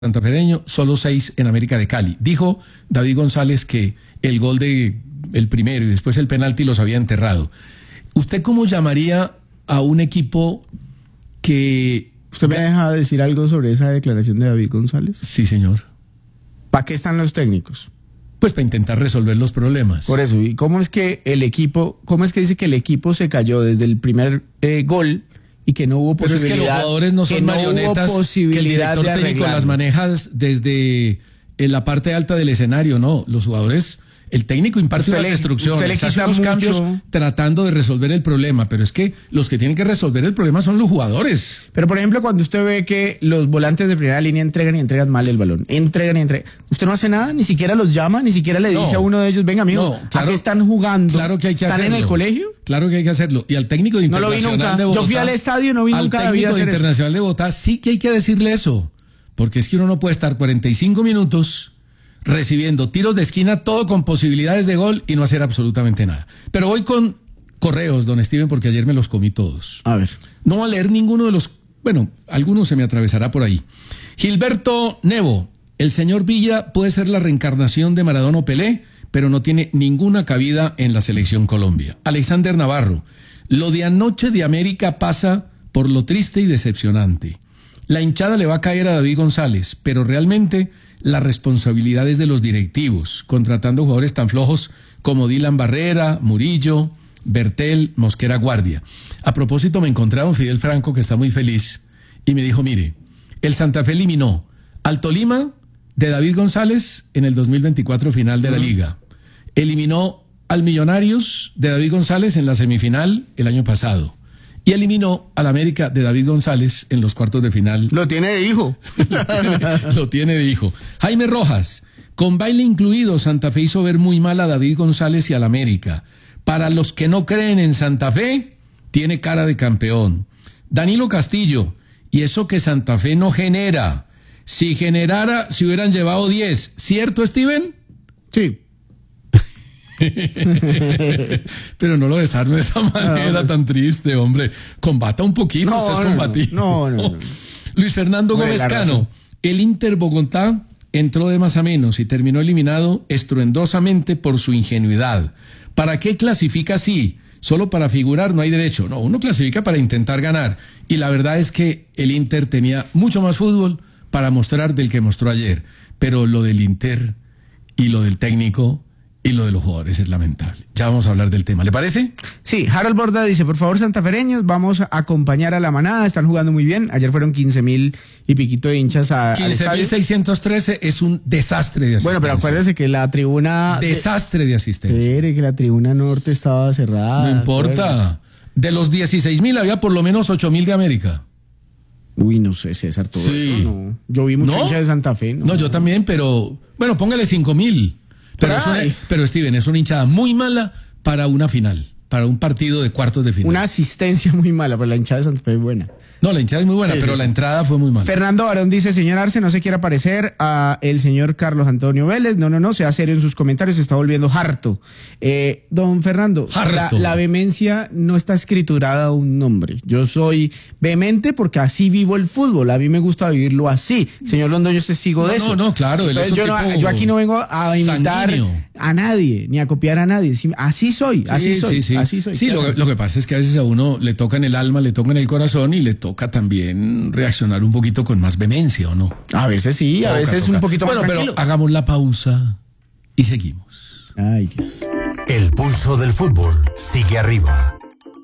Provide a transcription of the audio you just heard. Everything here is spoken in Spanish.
santafereño, solo 6 en América de Cali. Dijo David González que el gol el primero y después el penalti los había enterrado. ¿Usted cómo llamaría a un equipo que... ¿Usted me deja decir algo sobre esa declaración de David González? Sí, señor. ¿Para qué están los técnicos? Pues para intentar resolver los problemas. Por eso, ¿y cómo es que dice que el equipo se cayó desde el primer gol y que no hubo posibilidad? Pero es que los jugadores no son marionetas, que el director técnico las maneja desde la parte alta del escenario, no. Los jugadores... El técnico imparte unas instrucciones, hace unos cambios tratando de resolver el problema, pero es que los que tienen que resolver el problema son los jugadores. Pero, por ejemplo, cuando usted ve que los volantes de primera línea entregan mal el balón, usted no hace nada, ni siquiera los llama, ni siquiera le dice a uno de ellos, venga, amigo, ¿a qué están jugando? Claro que hay que hacerlo. ¿Están en el colegio? Claro que hay que hacerlo. Y al técnico de Internacional de Bogotá... Yo fui al estadio y no vi nunca al técnico de Internacional de Bogotá sí que hay que decirle eso, porque es que uno no puede estar 45 minutos... recibiendo tiros de esquina, todo con posibilidades de gol y no hacer absolutamente nada. Pero voy con correos, don Steven, porque ayer me los comí todos. A ver. No voy a leer ninguno de los... Bueno, alguno se me atravesará por ahí. Gilberto Nevo, el señor Villa puede ser la reencarnación de Maradona o Pelé, pero no tiene ninguna cabida en la selección Colombia. Alexander Navarro, lo de anoche de América pasa por lo triste y decepcionante. La hinchada le va a caer a David González, pero realmente... la responsabilidad es de los directivos, contratando jugadores tan flojos como Dylan Barrera, Murillo, Bertel, Mosquera Guardia. A propósito, me encontré a don Fidel Franco, que está muy feliz, y me dijo, mire, el Santa Fe eliminó al Tolima de David González en el 2024 final de la Liga. Eliminó al Millonarios de David González en la semifinal el año pasado. Y eliminó al América de David González en los cuartos de final. Lo tiene de hijo. Lo tiene de hijo. Jaime Rojas, con baile incluido, Santa Fe hizo ver muy mal a David González y al América. Para los que no creen en Santa Fe, tiene cara de campeón. Danilo Castillo, y eso que Santa Fe no genera. Si generara, se hubieran llevado 10. ¿Cierto, Steven? Sí. Pero no lo desarme de esa manera tan triste, hombre. Combata un poquito, usted es combativo. No. Luis Fernando Gómez Cano, el Inter Bogotá entró de más a menos y terminó eliminado estruendosamente por su ingenuidad. ¿Para qué clasifica así? Solo para figurar no hay derecho. No, uno clasifica para intentar ganar. Y la verdad es que el Inter tenía mucho más fútbol para mostrar del que mostró ayer. Pero lo del Inter y lo del técnico... y lo de los jugadores es lamentable. Ya vamos a hablar del tema, ¿le parece? Sí, Harold Borda dice, por favor, santafereños, vamos a acompañar a la manada, están jugando muy bien. Ayer fueron 15,000 y piquito de hinchas al estadio. 15,613 es un desastre de asistencia. Bueno, pero acuérdese que la tribuna... Desastre de asistencia. Espere, que la tribuna norte estaba cerrada. No importa. De los 16,000 había por lo menos 8,000 de América. Uy, no sé, César, todo eso no. Yo vi mucha hincha de Santa Fe. No, yo también, pero... Bueno, póngale 5,000. Pero Steven, es una hinchada muy mala para una final, para un partido de cuartos de final. Una asistencia muy mala, pero la hinchada de Santa Fe es buena. No, la hinchada es muy buena, pero la entrada fue muy mala. Fernando Barón dice, señor Arce, no se quiera parecer a el señor Carlos Antonio Vélez. No, sea serio en sus comentarios, se está volviendo harto. Don Fernando, la vehemencia no está escriturada a un nombre. Yo soy vehemente porque así vivo el fútbol, a mí me gusta vivirlo así. Señor Londoño es testigo de eso. No, claro. Entonces yo aquí no vengo a imitar a nadie, ni a copiar a nadie. Así soy, así soy. Sí, lo que pasa es que a veces a uno le toca en el alma, le toca en el corazón y le toca también reaccionar un poquito con más vehemencia, ¿o no? A veces sí, a veces un poquito más tranquilo. Pero hagamos la pausa y seguimos. Ay, Dios. El pulso del fútbol sigue arriba.